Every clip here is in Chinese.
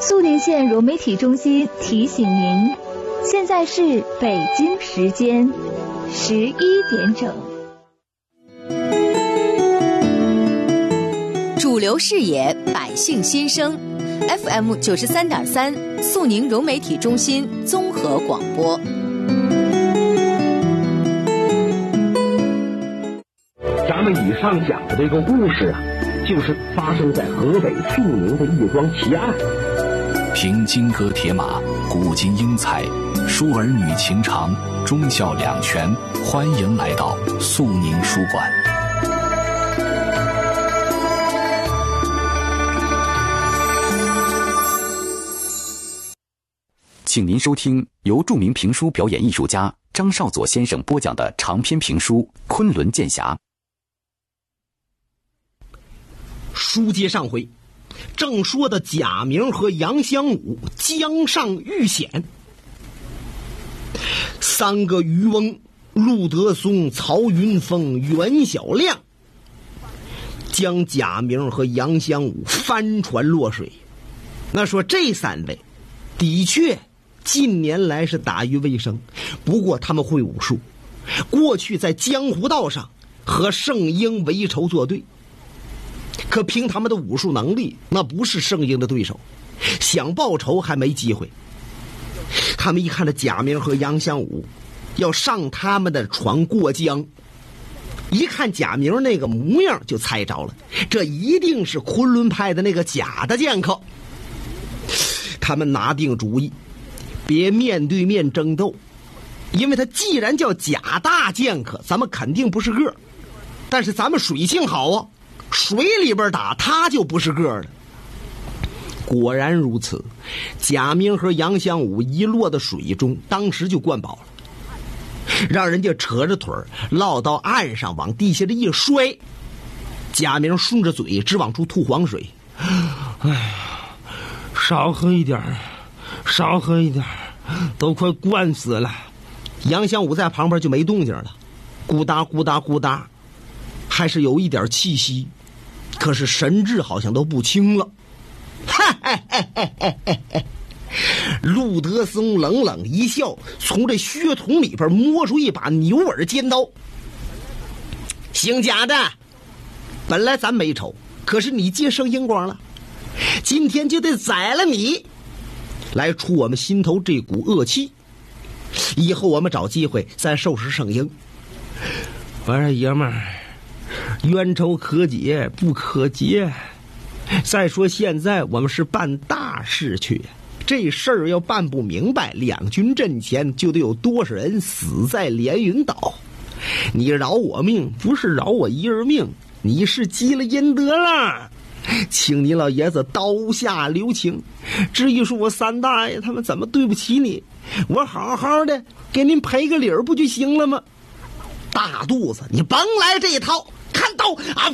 肃宁县融媒体中心提醒您，现在是北京时间11点整。 主流视野，百姓心声 ，FM 93.3，肃宁融媒体中心综合广播。 咱们以上讲的这个故事啊，就是发生在河北肃宁的一桩奇案。 凭金戈铁马，古今英才，书儿女情长，忠孝两全。欢迎来到肃宁书馆。请您收听由著名评书表演艺术家张少佐先生播讲的长篇评书《昆仑剑侠》。 书接上回，正说的贾明和杨香武江上遇险，三个渔翁陆德松、曹云峰、袁小亮将贾明和杨香武翻船落水。那说这三位的确近年来是打鱼为生，不过他们会武术，过去在江湖道上和圣婴为仇作对，可凭他们的武术能力，那不是圣婴的对手，想报仇还没机会。他们一看这贾明和杨香武要上他们的船过江，一看贾明那个模样就猜着了，这一定是昆仑派的那个假的剑客。他们拿定主意，别面对面争斗，因为他既然叫假大剑客，咱们肯定不是个，但是咱们水性好啊，水里边打他就不是个了。果然如此，贾明和杨香武一落到水中，当时就灌饱了，让人家扯着腿落到岸上，往地下的一摔，贾明顺着嘴直往出吐黄水。哎呀，少喝一点，少喝一点，都快灌死了。杨香武在旁边就没动静了，咕哒咕哒咕哒，还是有一点气息，可是神志好像都不清了。陆德松冷冷一笑，从这靴筒里边摸出一把牛耳尖刀。姓贾的，本来咱没仇，可是你接圣婴光了，今天就得宰了你，来除我们心头这股恶气，以后我们找机会再收拾圣婴。我说爷们儿，冤仇可解不可结，再说现在我们是办大事去，这事儿要办不明白，两军阵前就得有多少人死在连云岛。你饶我命，不是饶我一人命，你是积了阴德了，请你老爷子刀下留情。至于说我三大爷他们怎么对不起你，我好好的给您赔个理儿不就行了吗？大肚子你甭来这一套，看刀啊！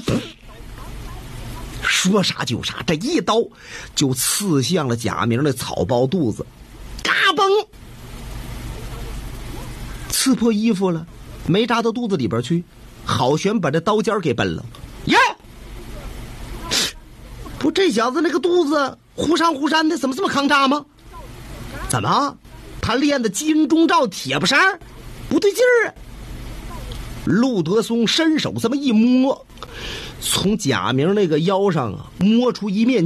说啥就啥，这一刀就刺向了贾明的草包肚子，嘎嘣，刺破衣服了，没扎到肚子里边去，好悬把这刀尖给崩了。耶！不，这小子那个肚子忽上忽闪的，怎么这么抗扎吗？怎么他练的金钟罩铁布衫不对劲儿啊？陆德松伸手这么一摸，从贾明那个腰上啊摸出一面